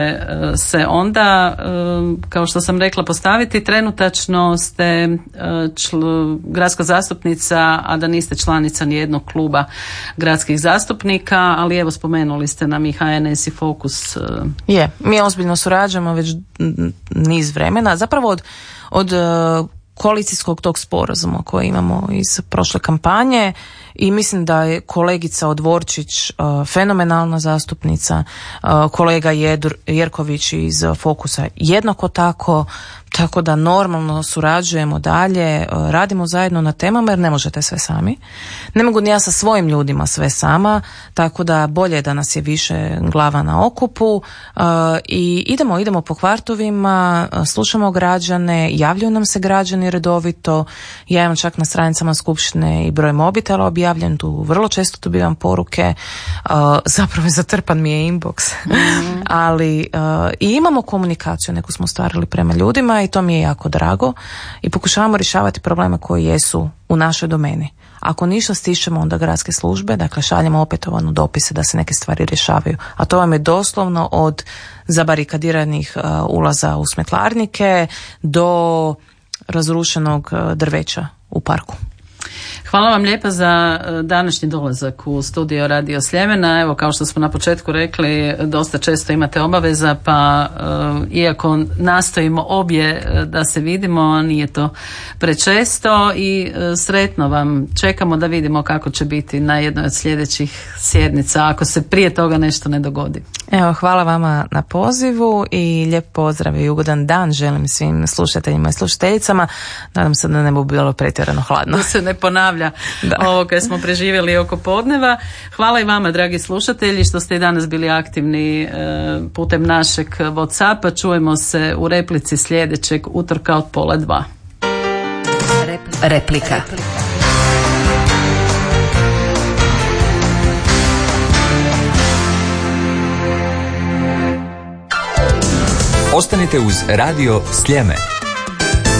se onda, kao što sam rekla, postaviti. Trenutačno ste gradska zastupnica, a da niste članica nijednog kluba gradskih zastupnika, ali evo spomenuli ste nam i HNS i Fokus. Mi ozbiljno surađujemo već niz vremena, zapravo od koalicijskog tog sporazuma koji imamo iz prošle kampanje, i mislim da je kolegica Dvorčić fenomenalna zastupnica, kolega Jerković iz Fokusa jednako tako da normalno surađujemo dalje, radimo zajedno na temama jer ne možete sve sami. Ne mogu ni ja sa svojim ljudima sve sama, tako da bolje je da nas je više glava na okupu i idemo po kvartovima, slušamo građane, javljaju nam se građani redovito. Ja imam čak na stranicama skupštine i broj mobitela objavljen, tu vrlo često dobivam poruke, zapravo zatrpan mi je inbox. Ali i imamo komunikaciju, neku smo stvarili prema ljudima i to mi je jako drago i pokušavamo rješavati probleme koji jesu u našoj domeni. Ako ništa, stišemo onda gradske službe, dakle šaljemo opetovano dopise da se neke stvari rješavaju. A to vam je doslovno od zabarikadiranih ulaza u smetlarnike do razrušenog drveća u parku. Hvala vam lijepa za današnji dolazak u studio Radio Sljemena. Evo, kao što smo na početku rekli, dosta često imate obaveza, pa iako nastojimo obje da se vidimo, nije to prečesto i sretno vam. Čekamo da vidimo kako će biti na jednoj od sljedećih sjednica, ako se prije toga nešto ne dogodi. Evo, hvala vama na pozivu i lijep pozdrav i ugodan dan želim svim slušateljima i slušateljicama. Nadam se da ne bi bilo pretjerano hladno. Da se ne ponavlja ovo kad smo preživjeli oko podneva. Hvala i vama, dragi slušatelji, što ste i danas bili aktivni putem našeg WhatsAppa. Čujemo se u replici sljedećeg utorka od 1:30. Replika. Ostanite uz Radio Sljeme.